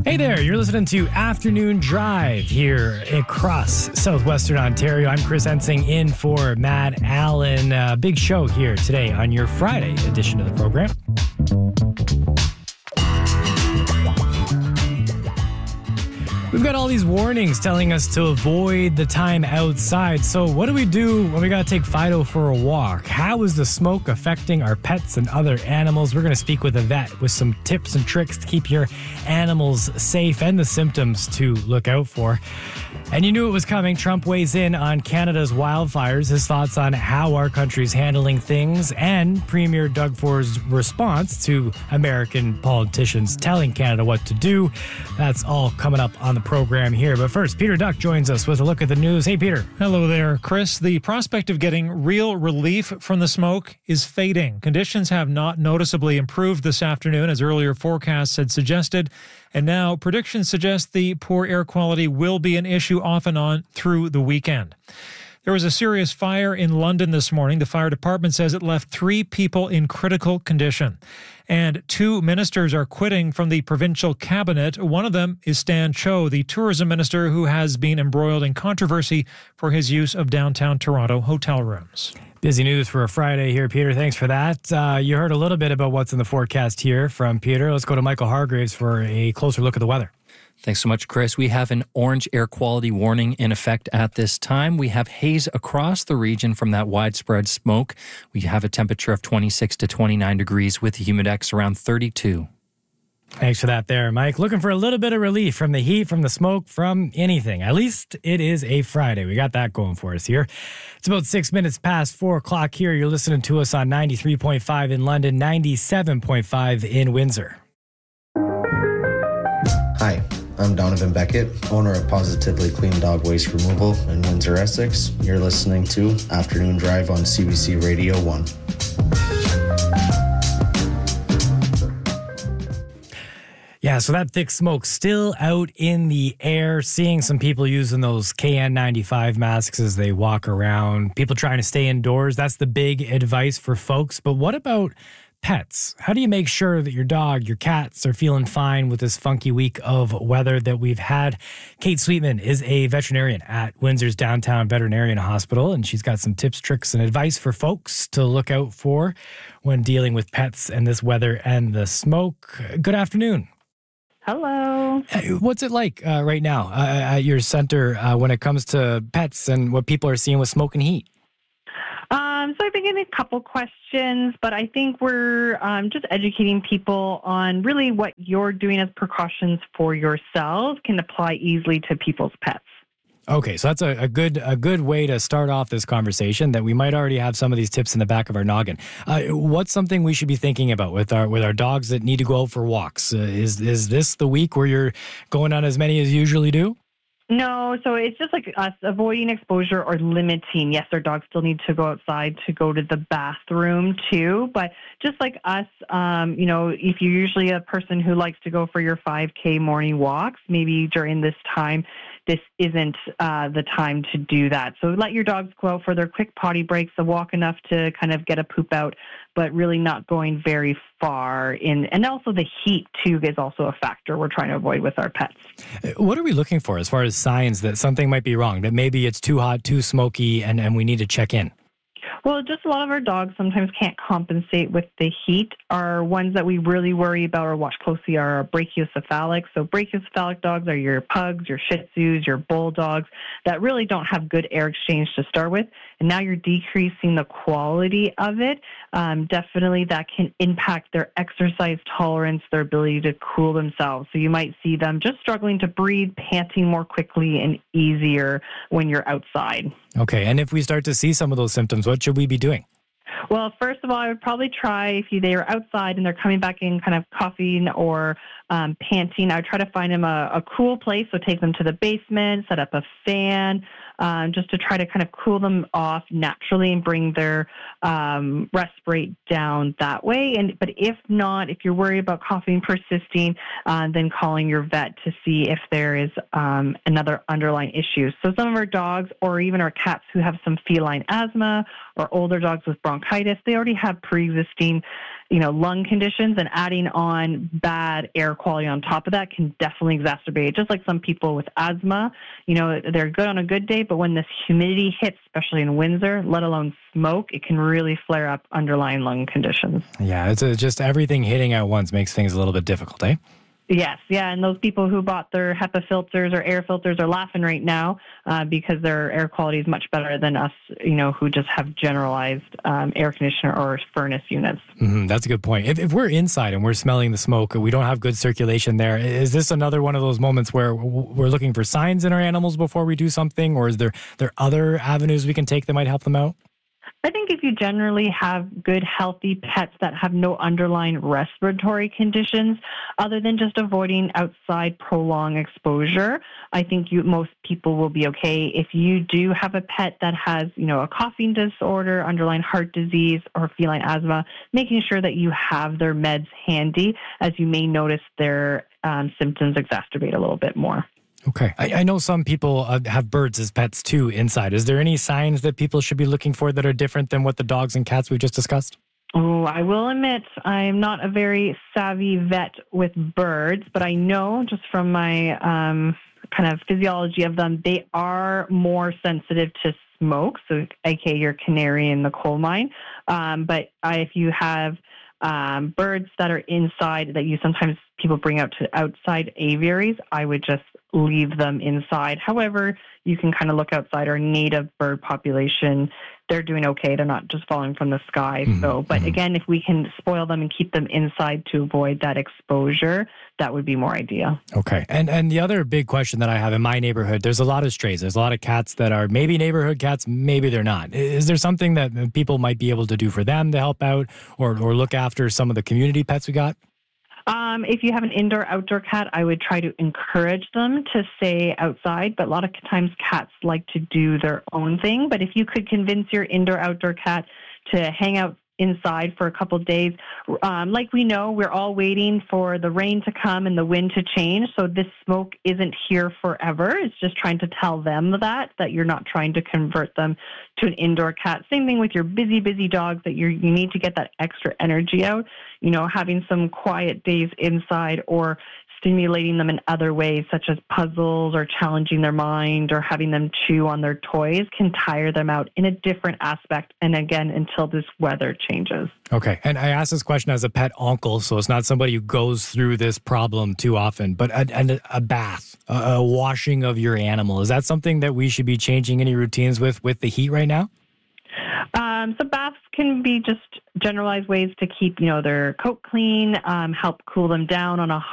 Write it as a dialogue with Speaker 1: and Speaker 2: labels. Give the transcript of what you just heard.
Speaker 1: Hey there, you're listening to Afternoon Drive here across southwestern Ontario. I'm Chris Ensing in for Matt Allen. Big show here today on your Friday edition of the program. We've got all these warnings telling us to avoid the time outside. So what do we do when we got to take Fido for a walk? How is the smoke affecting our pets and other animals? We're going to speak with a vet with some tips and tricks to keep your animals safe and the symptoms to look out for. And you knew it was coming. Trump weighs in on Canada's wildfires, his thoughts on how our country's handling things, and Premier Doug Ford's response to American politicians telling Canada what to do. That's all coming up on the program here. But first, Peter Duck joins us with a look at the news. Hey, Peter.
Speaker 2: Hello there, Chris. The prospect of getting real relief from the smoke is fading. Conditions have not noticeably improved this afternoon, as earlier forecasts had suggested. And now predictions suggest the poor air quality will be an issue off and on through the weekend. There was a serious fire in London this morning. The fire department says it left 3 people in critical condition. And 2 ministers are quitting from the provincial cabinet. One of them is Stan Cho, the tourism minister who has been embroiled in controversy for his use of downtown Toronto hotel rooms.
Speaker 1: Busy news for a Friday here, Peter. Thanks for that. You heard a little bit about what's in the forecast here from Peter. Let's go to Michael Hargraves for a closer look at the weather.
Speaker 3: Thanks so much, Chris. We have an orange air quality warning in effect at this time. We have haze across the region from that widespread smoke. We have a temperature of 26 to 29 degrees with the humidex around 32.
Speaker 1: Thanks for that there, Mike. Looking for a little bit of relief from the heat, from the smoke, from anything. At least it is a Friday. We got that going for us here. It's about 6 minutes past 4 o'clock here. You're listening to us on 93.5 in London, 97.5 in Windsor.
Speaker 4: Hi, I'm Donovan Beckett, owner of Positively Clean Dog Waste Removal in Windsor, Essex. You're listening to Afternoon Drive on CBC Radio 1.
Speaker 1: Yeah, so that thick smoke still out in the air. Seeing some people using those KN95 masks as they walk around. People trying to stay indoors. That's the big advice for folks. But what about pets? How do you make sure that your dog, your cats are feeling fine with this funky week of weather that we've had? Kate Sweetman is a veterinarian at Windsor's Downtown Veterinarian Hospital, and she's got some tips, tricks, and advice for folks to look out for when dealing with pets and this weather and the smoke. Good afternoon.
Speaker 5: Hello.
Speaker 1: What's it like right now at your center when it comes to pets and what people are seeing with smoke and heat?
Speaker 5: So I've been getting a couple questions, but I think we're just educating people on really what you're doing as precautions for yourselves can apply easily to people's pets.
Speaker 1: Okay, so that's a good way to start off this conversation, that we might already have some of these tips in the back of our noggin. What's something we should be thinking about with our dogs that need to go out for walks? Is this the week where you're going on as many as you usually do?
Speaker 5: No, so it's just like us avoiding exposure or limiting. Yes, our dogs still need to go outside to go to the bathroom too, but just like us, if you're usually a person who likes to go for your 5K morning walks, maybe during this time, this isn't the time to do that. So let your dogs go out for their quick potty breaks, a walk enough to kind of get a poop out, but really not going very far in. And also the heat too is also a factor we're trying to avoid with our pets.
Speaker 1: What are we looking for as far as signs that something might be wrong, that maybe it's too hot, too smoky, and we need to check in?
Speaker 5: Well, just a lot of our dogs sometimes can't compensate with the heat. Our ones that we really worry about or watch closely are our brachiocephalic. So brachiocephalic dogs are your pugs, your shih tzus, your bulldogs that really don't have good air exchange to start with. And now you're decreasing the quality of it. Definitely that can impact their exercise tolerance, their ability to cool themselves. So you might see them just struggling to breathe, panting more quickly and easier when you're outside.
Speaker 1: Okay, and if we start to see some of those symptoms, what should we be doing?
Speaker 5: Well, first of all, I would probably try, if they are outside and they're coming back in kind of coughing or panting, I would try to find them a cool place. So take them to the basement, set up a fan, just to try to kind of cool them off naturally and bring their rest rate down that way. But if not, if you're worried about coughing persisting, then calling your vet to see if there is another underlying issue. So some of our dogs or even our cats who have some feline asthma or older dogs with bronchitis, they already have pre-existing lung conditions, and adding on bad air quality on top of that can definitely exacerbate it. Just like some people with asthma, they're good on a good day, but when this humidity hits, especially in Windsor, let alone smoke, it can really flare up underlying lung conditions.
Speaker 1: Yeah, it's just everything hitting at once makes things a little bit difficult, eh?
Speaker 5: Yes, yeah, and those people who bought their HEPA filters or air filters are laughing right now because their air quality is much better than us, who just have generalized air conditioner or furnace units.
Speaker 1: Mm-hmm, that's a good point. If we're inside and we're smelling the smoke, we don't have good circulation there. Is this another one of those moments where we're looking for signs in our animals before we do something, or is there other avenues we can take that might help them out?
Speaker 5: I think if you generally have good, healthy pets that have no underlying respiratory conditions, other than just avoiding outside prolonged exposure, I think most people will be okay. If you do have a pet that has, a coughing disorder, underlying heart disease, or feline asthma, making sure that you have their meds handy, as you may notice their symptoms exacerbate a little bit more.
Speaker 1: Okay. I know some people have birds as pets too inside. Is there any signs that people should be looking for that are different than what the dogs and cats we just discussed?
Speaker 5: Oh, I will admit I'm not a very savvy vet with birds, but I know just from my kind of physiology of them, they are more sensitive to smoke, so aka your canary in the coal mine. But if you have birds that are inside that sometimes people bring out to outside aviaries, I would just leave them inside. However, you can kind of look outside our native bird population. They're doing okay. They're not just falling from the sky. But again, if we can spoil them and keep them inside to avoid that exposure, that would be more ideal.
Speaker 1: Okay. And the other big question that I have in my neighborhood, there's a lot of strays. There's a lot of cats that are maybe neighborhood cats, maybe they're not. Is there something that people might be able to do for them to help out or look after some of the community pets we got?
Speaker 5: If you have an indoor-outdoor cat, I would try to encourage them to stay outside, but a lot of times cats like to do their own thing. But if you could convince your indoor-outdoor cat to hang out inside for a couple of days, like we know, we're all waiting for the rain to come and the wind to change. So this smoke isn't here forever. It's just trying to tell them that you're not trying to convert them to an indoor cat. Same thing with your busy dogs, that you need to get that extra energy out. Having some quiet days inside or stimulating them in other ways, such as puzzles or challenging their mind or having them chew on their toys, can tire them out in a different aspect. And again, until this weather changes.
Speaker 1: Okay. And I asked this question as a pet uncle, so it's not somebody who goes through this problem too often, but a bath, a washing of your animal. Is that something that we should be changing any routines with the heat right now?
Speaker 5: So baths can be just generalized ways to keep, their coat clean, help cool them down on a